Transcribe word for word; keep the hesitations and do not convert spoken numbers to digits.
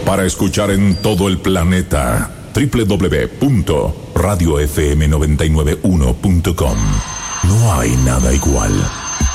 para escuchar en todo el planeta. doble u doble u doble u punto radio f m noventa y nueve punto uno punto com. No hay nada igual.